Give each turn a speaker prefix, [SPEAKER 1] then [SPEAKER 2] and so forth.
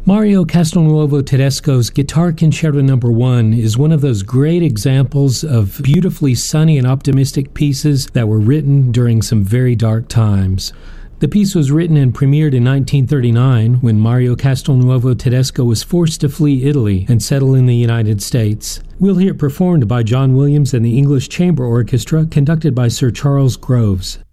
[SPEAKER 1] Mario Castelnuovo Tedesco's Guitar Concerto No. 1 is one of those great examples of beautifully sunny and optimistic pieces that were written during some very dark times. The piece was written and premiered in 1939 when Mario Castelnuovo Tedesco was forced to flee Italy and settle in the United States. We'll hear it performed by John Williams and the English Chamber Orchestra, conducted by Sir Charles Groves.